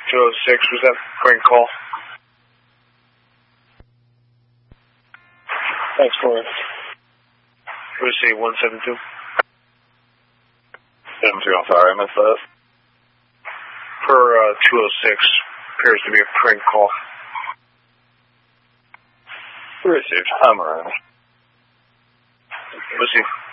206, was that prank call? Thanks for it. USA 172. 72, I'm sorry, I missed that. Per 206, appears to be a prank call. Received. I'm around. Received.